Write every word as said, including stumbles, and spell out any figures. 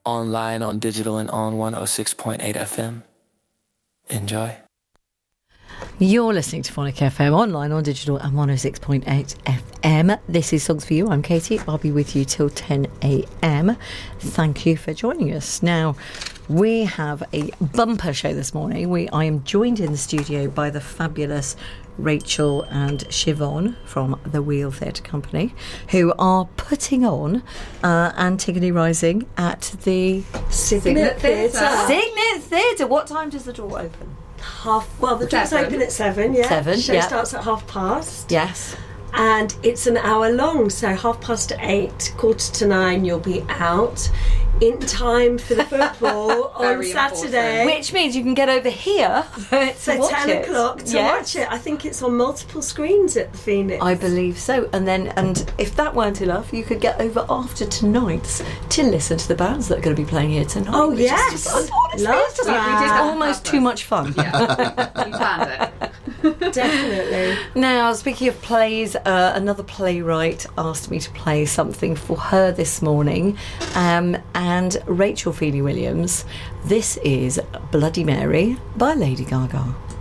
online, on digital, and on one oh six point eight F M. Enjoy. You're listening to Phonic F M, online, on digital, and one oh six point eight F M. This is Songs for You. I'm Katie. I'll be with you till ten a.m. Thank you for joining us. Now, we have a bumper show this morning. We I am joined in the studio by the fabulous Rachel and Siobhan from the Wheel Theatre Company, who are putting on uh, Antigone Rising at the Signet Theatre. Signet Theatre. What time does the door open? Half. Well, the doors Seven. open at seven. Yeah. Seven, Show yeah. starts at half past. Yes. And it's an hour long, so half past eight, quarter to nine, you'll be out in time for the football on Very Saturday. important. Which means you can get over here to So watch ten it. o'clock to Yes. watch it. I think it's on multiple screens at the Phoenix. I believe so. And then, and if that weren't enough, you could get over after tonight's to listen to the bands that are going to be playing here tonight. Oh, which is yes. just- honestly, Love it's just that. it's We did that on almost purpose. too much fun. Yeah, we planned it. Definitely. Now, speaking of plays, uh, another playwright asked me to play something for her this morning, um, and Rachel Feeney Williams. This is Bloody Mary by Lady Gaga.